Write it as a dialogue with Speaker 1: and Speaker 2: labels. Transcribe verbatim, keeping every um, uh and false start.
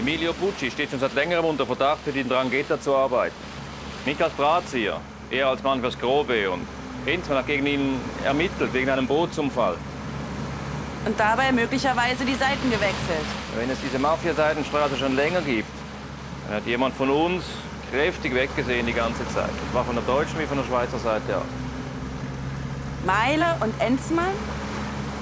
Speaker 1: Emilio Pucci steht schon seit längerem unter Verdacht, für die Ndrangheta zu arbeiten. Nicht als Drahtzieher, eher als Mann fürs Grobe. Und Heinzmann hat gegen ihn ermittelt, wegen einem Bootsunfall.
Speaker 2: Und dabei möglicherweise die Seiten gewechselt.
Speaker 1: Wenn es diese Mafia-Seitenstraße schon länger gibt, dann hat jemand von uns kräftig weggesehen die ganze Zeit. Das war von der deutschen wie von der Schweizer Seite aus.
Speaker 2: Meile und Enzmann?